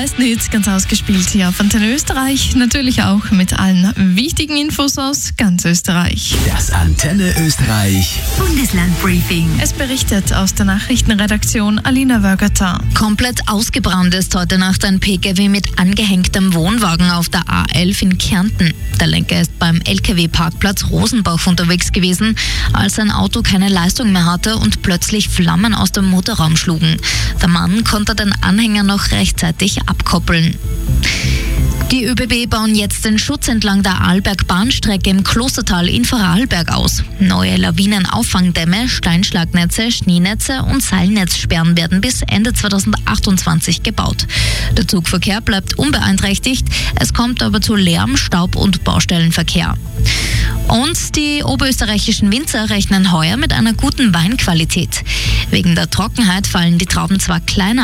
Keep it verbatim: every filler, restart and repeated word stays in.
besten Hits ganz ausgespielt hier auf Antenne Österreich. Natürlich auch mit allen wichtigen Infos aus ganz Österreich. Das Antenne Österreich Bundeslandbriefing. Es berichtet aus der Nachrichtenredaktion Alina Wörgerter. Komplett ausgebrannt ist heute Nacht ein P K W mit angehängtem Wohnwagen auf der A elf in Kärnten. Der Lenker ist beim L K W-Parkplatz Rosenbach unterwegs gewesen, als sein Auto keine Leistung mehr hatte und plötzlich Flammen aus dem Motorraum schlugen. Der Mann konnte den Anhänger noch rechtzeitig abkoppeln. Die ÖBB bauen jetzt den Schutz entlang der Arlberg-Bahnstrecke im Klostertal in Vorarlberg aus. Neue Lawinenauffangdämme, Steinschlagnetze, Schneenetze und Seilnetzsperren werden bis Ende zweitausendachtundzwanzig gebaut. Der Zugverkehr bleibt unbeeinträchtigt, es kommt aber zu Lärm, Staub und Baustellenverkehr. Und die oberösterreichischen Winzer rechnen heuer mit einer guten Weinqualität. Wegen der Trockenheit fallen die Trauben zwar kleiner